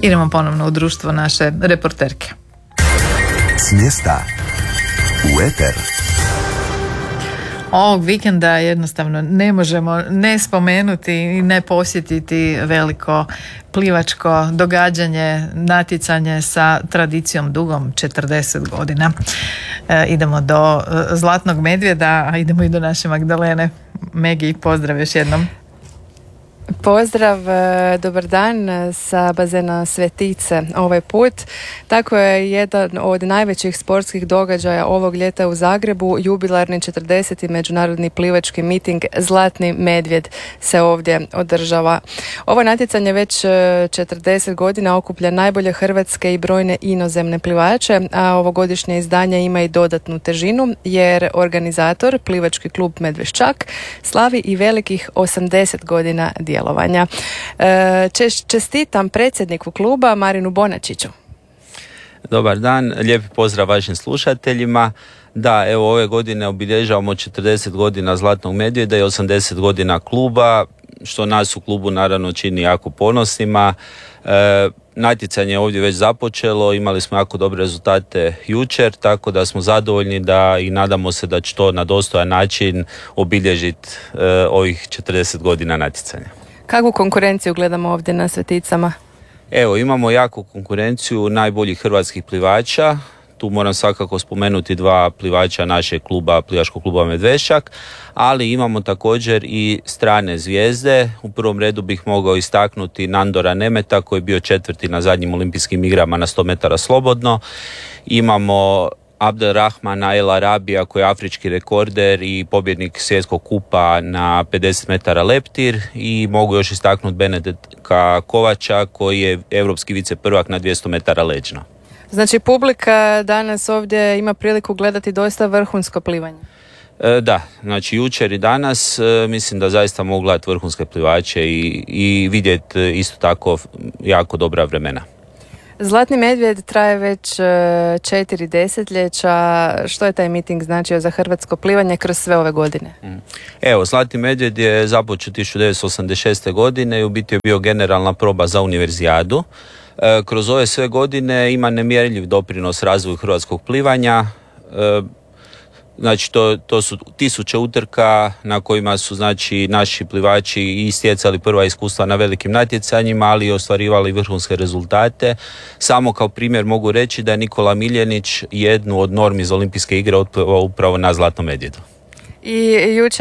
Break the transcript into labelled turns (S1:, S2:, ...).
S1: Idemo ponovno u društvo naše reporterke.
S2: S mjesta u eter.
S1: Ovog vikenda jednostavno ne možemo ne spomenuti i ne posjetiti veliko plivačko događanje, natjecanje sa tradicijom dugom 40 godina. Idemo do Zlatnog medvjeda, a idemo i do naše Magdalene. Megi, pozdrav još jednom.
S3: Pozdrav, dobar dan sa bazena Svetice ovaj put. Tako je jedan od najvećih sportskih događaja ovog ljeta u Zagrebu, jubilarni 40. međunarodni plivački miting Zlatni medvjed se ovdje održava. Ovo natjecanje već 40 godina okuplja najbolje hrvatske i brojne inozemne plivače, a ovogodišnje izdanje ima i dodatnu težinu jer organizator, plivački klub Medveščak, slavi i velikih 80 godina djelovanja. Čestitam predsjedniku kluba Marinu Bonačiću.
S4: Dobar dan, lijepi pozdrav vašim slušateljima. Da, evo ove godine obilježavamo 40 godina Zlatnog medvjeda i 80 godina kluba, što nas u klubu naravno čini jako ponosnima. Natjecanje je ovdje već započelo, imali smo jako dobre rezultate jučer, tako da smo zadovoljni da i nadamo se da će to na dostojan način obilježiti ovih 40 godina natjecanja.
S3: Kakvu konkurenciju gledamo ovdje na Sveticama?
S4: Evo, imamo jaku konkurenciju najboljih hrvatskih plivača. Tu moram svakako spomenuti dva plivača našeg kluba, plivačkog kluba Medveščak, ali imamo također i strane zvijezde. U prvom redu bih mogao istaknuti Nandora Nemeta koji je bio 4. na zadnjim olimpijskim igrama na 100 metara slobodno. Imamo Abdelrahmana El Arabija koji je afrički rekorder i pobjednik svjetskog kupa na 50 metara leptir i mogu još istaknuti Benedika Kovača koji je europski viceprvak na 200 metara leđno.
S3: Znači publika danas ovdje ima priliku gledati doista vrhunsko plivanje.
S4: Da, znači jučer i danas mislim da zaista mogu gledati vrhunske plivače i vidjeti isto tako jako dobra vremena.
S3: Zlatni medvjed traje već 4 desetljeća. Što je taj miting značio za hrvatsko plivanje kroz sve ove godine?
S4: Evo, Zlatni medvjed je započeo 1986. godine i u biti je bio generalna proba za univerzijadu. Kroz ove sve godine ima nemjerljiv doprinos razvoju hrvatskog plivanja. Znači to su tisuće utrka na kojima su znači naši plivači i stjecali prva iskustva na velikim natjecanjima, ali i ostvarivali vrhunske rezultate. Samo kao primjer mogu reći da je Nikola Miljenić jednu od normi za olimpijske igre otplivao upravo na Zlatnom medvjedu.
S3: I jučer